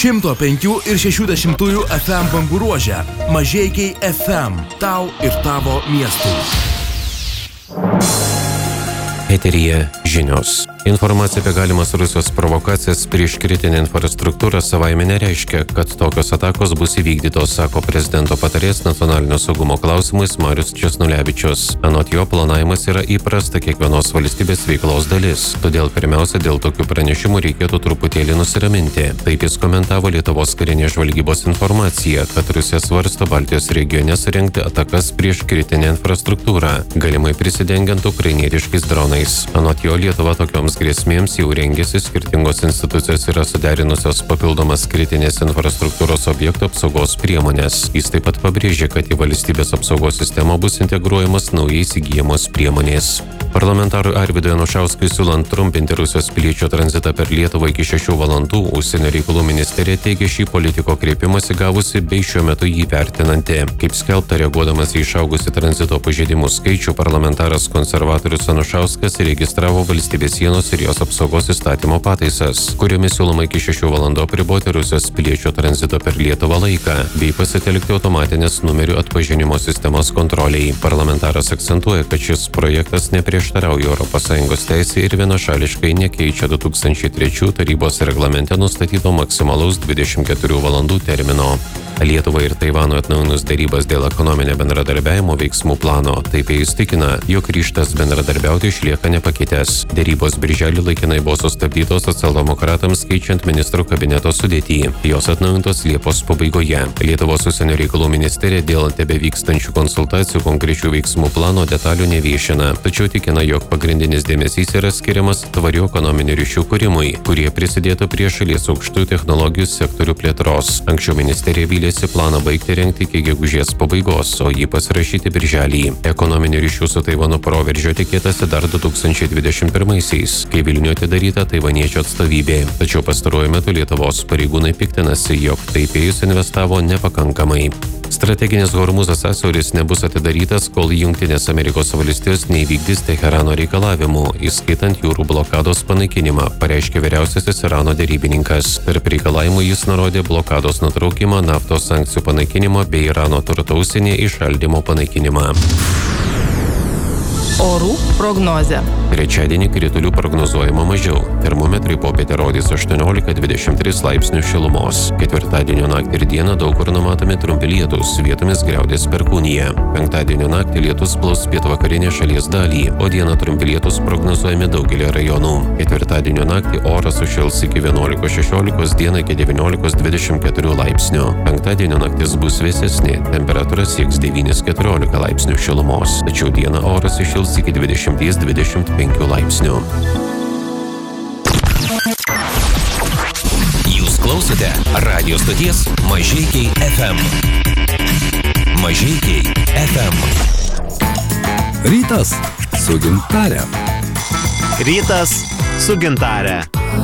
105 ir 60 FM bangų ruože. Mažeikiai FM. Tau ir tavo miestui. Eteryje žinios. Informacija apie galimas Rusijos provokacijas prieš kritinę infrastruktūrą savaime nereiškia, kad tokios atakos bus įvykdytos, sako prezidento patarėjas nacionalinio saugumo klausimais Marius Česnulevičius. Anot jo, planavimas yra įprasta kiekvienos valstybės veiklos dalis. Todėl pirmiausia, dėl tokių pranešimų reikėtų truputėlį nusiraminti. Taip jis komentavo Lietuvos karinės žvalgybos informaciją, kad Rusija svarsto Baltijos regione surengti atakas prieš kritinę infrastruktūrą, galimai prisidengiant ukrainietiškais dronais. Anot jo, Lietuva tokioms grėsmėms jau rengėsi, skirtingos institucijos yra suderinusios papildomas kritinės infrastruktūros objektų apsaugos priemonės. Jis taip pat pabrėžė, kad į valstybės apsaugos sistemą bus integruojamas naujai įsigyjamos priemonės. Parlamentarui Arvydui Anušauskui siūlant trumpinti Rusijos piliečio tranzitą per Lietuvą iki 6 valandų, Užsienio reikalų ministerija teigia šį politiko kreipimąsi gavusi bei šiuo metu jį vertinanti. Kaip skelbta, reaguodamas į išaugusį tranzito pažeidimų skaičių, parlamentaras konservatorius Anušauskas registravo valstybės sienos ir jos apsaugos įstatymo pataisas, kuriomis siūloma iki 6 valandų apriboti Rusijos piliečio tranzito per Lietuvą laiką bei pasitelkti automatinės numerių atpažinimo sistemos kontroliai. Parlamentaras akcentuoja, kad šis projektas neprieštarauja ES teisei ir vienašališkai nekeičia 2003 tarybos reglamente nustatyto maksimalaus 24 valandų termino. Lietuvai ir Taivanui atnaujinus derybas dėl ekonominio bendradarbiavimo veiksmų plano, taip jis tikina, jog ryžtas bendradarbiauti išlieka nepakitęs. Derybos birželį laikinai buvo sustabdytos socialdemokratams keičiant ministrų kabineto sudėtį. Jos atnaujintos Liepos pabaigoje. Lietuvos užsienio reikalų ministerija dėl tebevykstančių konsultacijų konkrečių veiksmų plano detalių neviešina, tačiau tikina, jog pagrindinis dėmesys yra skiriamas tvarių ekonominių ryšių kūrimui, kurie prisidėtų prie šalies aukštųjų technologijų sektorių plėtros. Anksčiau ministerija vylėsi planą baigti rengti iki gegužės pabaigos, o jį pasirašyti birželį. Ekonominių ryšių su Taivanu proveržio tikėtasi dar 2021-aisiais, kai Vilniuje atidaryta taivaniečių atstovybė. Tačiau pastaruoju metu Lietuvos pareigūnai piktinasi, jog Taipėjus investavo nepakankamai. Strateginis Hormuzas sąsiauris nebus atidarytas, kol Jungtinės Amerikos valstijos neįvykdys Teherano reikalavimų, įskaitant jūrų blokados panaikinimą, pareiškė vyriausiasis Irano derybininkas. Tarp reikalavimų jis nurodė blokados nutraukimą, naftos sankcijų panaikinimą bei Irano turto užsienyje įšaldymo panaikinimą. Orų prognozė. Trečiadienį kritulių prognozuojama mažiau. Termometrai popietę rodys 18-23 laipsnių šilumos. Ketvirtadienio naktį ir dieną daug kur numatomi trumpi lietūs, vietomis griaudės perkūnija. Penktadienio naktį lietus plaus pietvakarinę šalies dalį, o dieną trumpi lietūs prognozuojami daugelį rajonų. Ketvirtadienio naktį oras sušils iki 11-16, dieną iki 19-24 laipsnių. Penktadienio naktis bus vėsesnė, temperatūra sieks 9-14 laipsnių šilumos, tačiau dieną oras iššils iki 20-25 laipsnių. Jūs klausote radio stoties Mažeikiai FM. Mažeikiai FM. Rytas su gintare. Rytas su gintare.